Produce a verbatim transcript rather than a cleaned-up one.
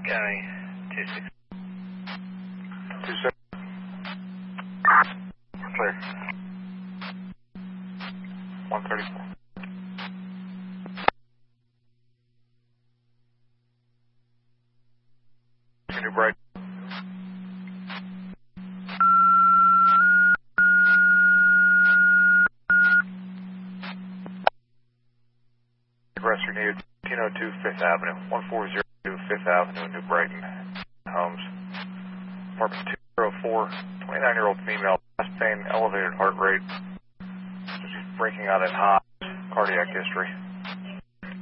County, two six. two six. Clear. one thirty-four. New Brighton. Rescue needed fifteen oh two Fifth Avenue, one four zero two Fifth Avenue, New Brighton, Homes. Apartment two oh four, twenty-nine-year-old female, chest pain, elevated heart rate. She's breaking out in hives, cardiac history.